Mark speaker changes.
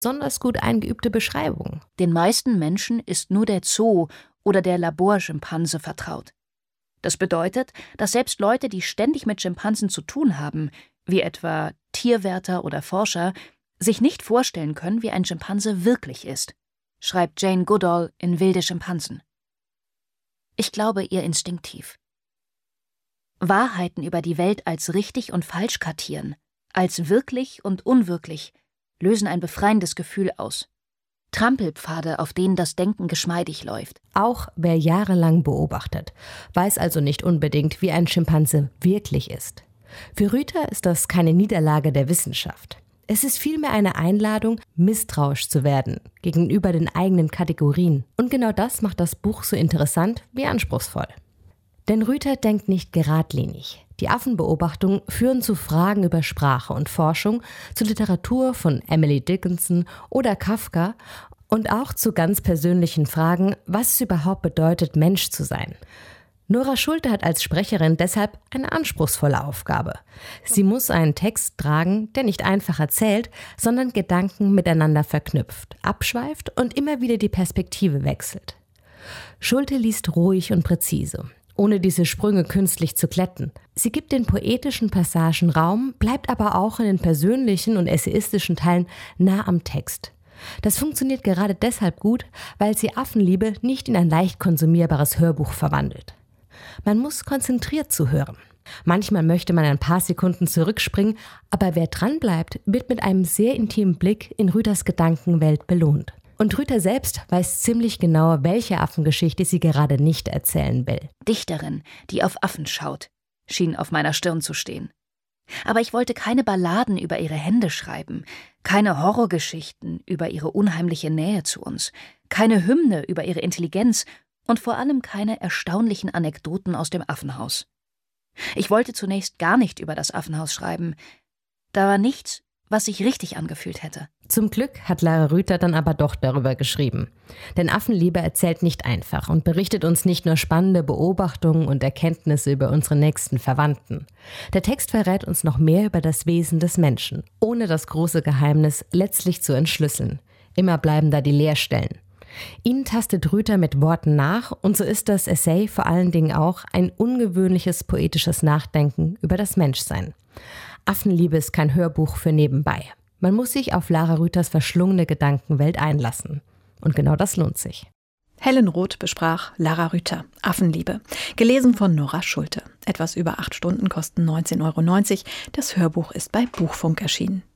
Speaker 1: besonders gut eingeübte Beschreibung.
Speaker 2: Den meisten Menschen ist nur der Zoo oder der Laborschimpanse vertraut. Das bedeutet, dass selbst Leute, die ständig mit Schimpansen zu tun haben, wie etwa Tierwärter oder Forscher, sich nicht vorstellen können, wie ein Schimpanse wirklich ist, schreibt Jane Goodall in Wilde Schimpansen. Ich glaube ihr instinktiv. Wahrheiten über die Welt als richtig und falsch kartieren, als wirklich und unwirklich, lösen ein befreiendes Gefühl aus. Trampelpfade, auf denen das Denken geschmeidig läuft.
Speaker 1: Auch wer jahrelang beobachtet, weiß also nicht unbedingt, wie ein Schimpanse wirklich ist. Für Rüther ist das keine Niederlage der Wissenschaft. Es ist vielmehr eine Einladung, misstrauisch zu werden gegenüber den eigenen Kategorien. Und genau das macht das Buch so interessant wie anspruchsvoll. Denn Rüther denkt nicht geradlinig. Die Affenbeobachtungen führen zu Fragen über Sprache und Forschung, zu Literatur von Emily Dickinson oder Kafka und auch zu ganz persönlichen Fragen, was es überhaupt bedeutet, Mensch zu sein. Nora Schulte hat als Sprecherin deshalb eine anspruchsvolle Aufgabe. Sie muss einen Text tragen, der nicht einfach erzählt, sondern Gedanken miteinander verknüpft, abschweift und immer wieder die Perspektive wechselt. Schulte liest ruhig und präzise, ohne diese Sprünge künstlich zu glätten. Sie gibt den poetischen Passagen Raum, bleibt aber auch in den persönlichen und essayistischen Teilen nah am Text. Das funktioniert gerade deshalb gut, weil sie Affenliebe nicht in ein leicht konsumierbares Hörbuch verwandelt. Man muss konzentriert zuhören. Manchmal möchte man ein paar Sekunden zurückspringen, aber wer dranbleibt, wird mit einem sehr intimen Blick in Rüthers Gedankenwelt belohnt. Und Rüther selbst weiß ziemlich genau, welche Affengeschichte sie gerade nicht erzählen will.
Speaker 2: Dichterin, die auf Affen schaut, schien auf meiner Stirn zu stehen. Aber ich wollte keine Balladen über ihre Hände schreiben, keine Horrorgeschichten über ihre unheimliche Nähe zu uns, keine Hymne über ihre Intelligenz und vor allem keine erstaunlichen Anekdoten aus dem Affenhaus. Ich wollte zunächst gar nicht über das Affenhaus schreiben. Da war nichts, was sich richtig angefühlt hätte.
Speaker 1: Zum Glück hat Lara Rüther dann aber doch darüber geschrieben. Denn Affenliebe erzählt nicht einfach und berichtet uns nicht nur spannende Beobachtungen und Erkenntnisse über unsere nächsten Verwandten. Der Text verrät uns noch mehr über das Wesen des Menschen, ohne das große Geheimnis letztlich zu entschlüsseln. Immer bleiben da die Leerstellen. Ihnen tastet Rüther mit Worten nach und so ist das Essay vor allen Dingen auch ein ungewöhnliches poetisches Nachdenken über das Menschsein. Affenliebe ist kein Hörbuch für nebenbei. Man muss sich auf Lara Rüthers verschlungene Gedankenwelt einlassen. Und genau das lohnt sich.
Speaker 3: Helen Roth besprach Lara Rüther, Affenliebe. Gelesen von Nora Schulte. Etwas über 8 Stunden kosten 19,90 €. Das Hörbuch ist bei Buchfunk erschienen.